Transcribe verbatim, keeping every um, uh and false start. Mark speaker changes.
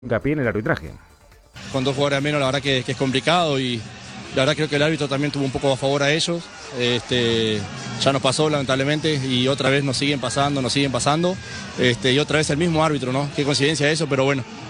Speaker 1: hincapié en el arbitraje.
Speaker 2: Con dos jugadores menos, la verdad que, que es complicado y la verdad creo que el árbitro también tuvo un poco a favor a ellos. Este, ya nos pasó lamentablemente y otra vez nos siguen pasando, nos siguen pasando. Este, y otra vez el mismo árbitro, ¿no? Qué coincidencia eso, pero bueno,